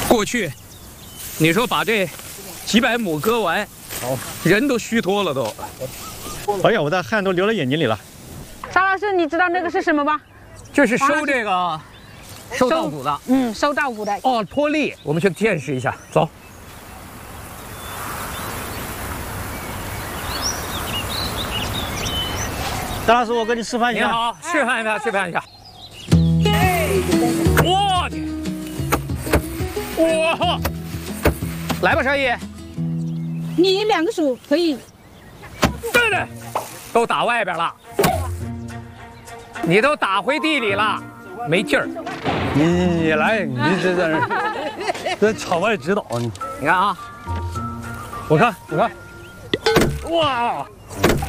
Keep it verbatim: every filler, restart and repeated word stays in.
过去，你说把这几百亩割完，好，人都虚脱了都。 哎呀，我的汗都流到眼睛里了。 沙老师，你知道那个是什么吗？ 这是收这个收稻谷的。 嗯，收稻谷的。 哦，脱粒，我们去见识一下，走。 张老师，我给你示范一下。 你好，示范一下，示范一下。我去！哇！来吧，沙溢。 你两个手可以。 对对，都打外边了。你都打回地里了，没劲儿。 你你你来，你这在这，这场外指导你。 你看啊， 我看我看， 哇！